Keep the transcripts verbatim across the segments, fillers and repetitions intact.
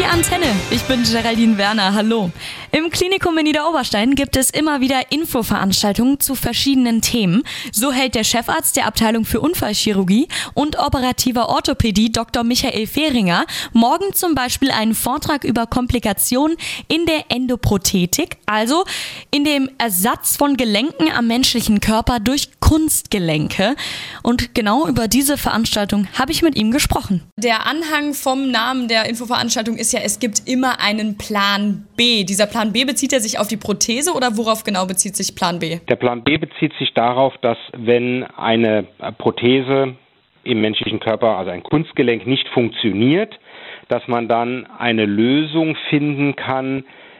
Antenne, ich bin Geraldine Werner, hallo. Im Klinikum in Niederoberstein gibt es immer wieder Infoveranstaltungen zu verschiedenen Themen. So hält der Chefarzt der Abteilung für Unfallchirurgie und operativer Orthopädie Doktor Michael Fehringer morgen zum Beispiel einen Vortrag über Komplikationen in der Endoprothetik, also in dem Ersatz von Gelenken am menschlichen Körper durch Kunstgelenke. Und genau über diese Veranstaltung habe ich mit ihm gesprochen. Der Anhang vom Namen der Infoveranstaltung ist ja, es gibt immer einen Plan B. Dieser Plan B, bezieht er sich auf die Prothese oder worauf genau bezieht sich Plan B? Der Plan B bezieht sich darauf, dass wenn eine Prothese im menschlichen Körper, also ein Kunstgelenk, nicht funktioniert, dass man dann eine Lösung finden kann,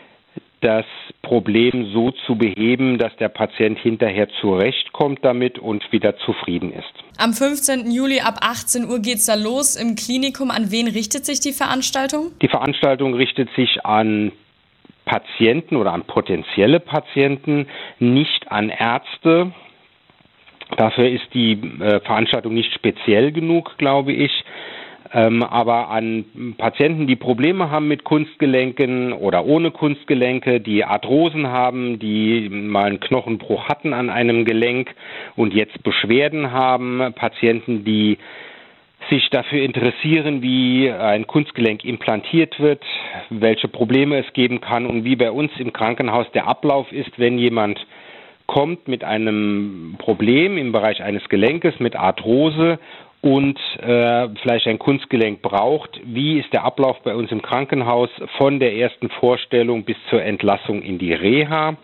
das Problem so zu beheben, dass der Patient hinterher zurechtkommt damit und wieder zufrieden ist. Am fünfzehnten Juli ab achtzehn Uhr geht's da los im Klinikum. An wen richtet sich die Veranstaltung? Die Veranstaltung richtet sich an Patienten oder an potenzielle Patienten, nicht an Ärzte. Dafür ist die äh, Veranstaltung nicht speziell genug, glaube ich. Ähm, aber an Patienten, die Probleme haben mit Kunstgelenken oder ohne Kunstgelenke, die Arthrosen haben, die mal einen Knochenbruch hatten an einem Gelenk und jetzt Beschwerden haben, Patienten, die sich dafür interessieren, wie ein Kunstgelenk implantiert wird, welche Probleme es geben kann und wie bei uns im Krankenhaus der Ablauf ist, wenn jemand kommt mit einem Problem im Bereich eines Gelenkes, mit Arthrose und äh, vielleicht ein Kunstgelenk braucht. Wie ist der Ablauf bei uns im Krankenhaus von der ersten Vorstellung bis zur Entlassung in die Reha?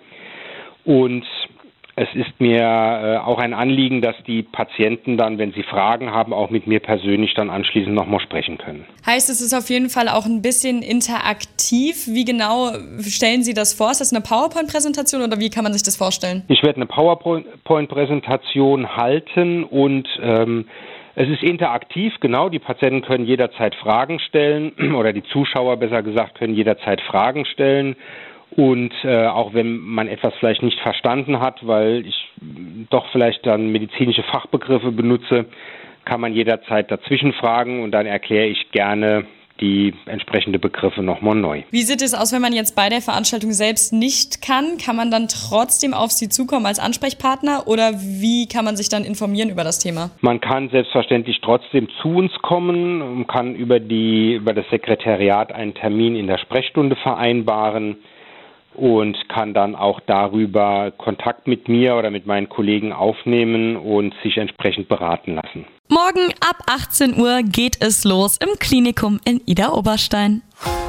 Und es ist mir äh, auch ein Anliegen, dass die Patienten dann, wenn sie Fragen haben, auch mit mir persönlich dann anschließend nochmal sprechen können. Heißt, es ist auf jeden Fall auch ein bisschen interaktiv. Wie genau stellen Sie das vor? Ist das eine PowerPoint-Präsentation oder wie kann man sich das vorstellen? Ich werde eine PowerPoint-Präsentation halten und ähm, es ist interaktiv, genau. Die Patienten können jederzeit Fragen stellen oder die Zuschauer, besser gesagt, können jederzeit Fragen stellen. Und äh, auch wenn man etwas vielleicht nicht verstanden hat, weil ich doch vielleicht dann medizinische Fachbegriffe benutze, kann man jederzeit dazwischen fragen und dann erkläre ich gerne die entsprechenden Begriffe nochmal neu. Wie sieht es aus, wenn man jetzt bei der Veranstaltung selbst nicht kann? Kann man dann trotzdem auf Sie zukommen als Ansprechpartner oder wie kann man sich dann informieren über das Thema? Man kann selbstverständlich trotzdem zu uns kommen und kann über die, über das Sekretariat einen Termin in der Sprechstunde vereinbaren und kann dann auch darüber Kontakt mit mir oder mit meinen Kollegen aufnehmen und sich entsprechend beraten lassen. Morgen ab achtzehn Uhr geht es los im Klinikum in Niederoberstein.